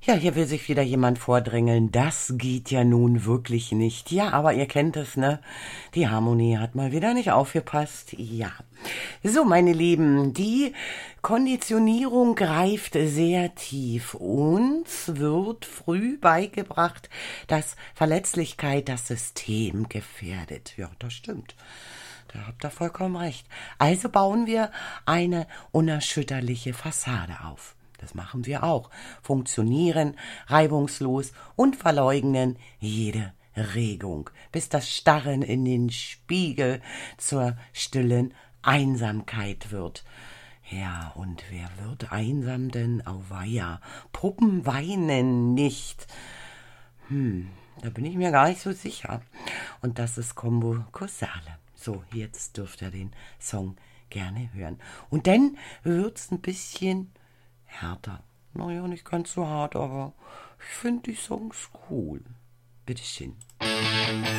Ja, hier will sich wieder jemand vordrängeln. Das geht ja nun wirklich nicht. Ja, aber ihr kennt es, ne? Die Harmonie hat mal wieder nicht aufgepasst. Ja. So, meine Lieben, die Konditionierung greift sehr tief. Uns wird früh beigebracht, dass Verletzlichkeit das System gefährdet. Ja, das stimmt. Da habt ihr vollkommen recht. Also bauen wir eine unerschütterliche Fassade auf. Das machen wir auch. Funktionieren reibungslos und verleugnen jede Regung, bis das Starren in den Spiegel zur stillen Einsamkeit wird. Ja, und wer wird einsam denn? Auweia, Puppen weinen nicht. Da bin ich mir gar nicht so sicher. Und das ist Combo Cosale. So, jetzt dürft ihr den Song gerne hören. Und dann wird's ein bisschen härter. Naja, nicht ganz so hart, aber ich finde die Songs cool. Bitteschön.